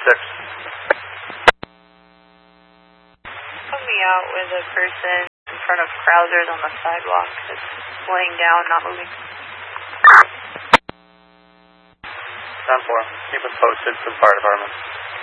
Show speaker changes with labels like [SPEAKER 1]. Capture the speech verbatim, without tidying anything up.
[SPEAKER 1] six.
[SPEAKER 2] Put me out with a person in front of Krausers on the sidewalk that's laying down, not moving.
[SPEAKER 1] ten four. Keep us posted to the fire department.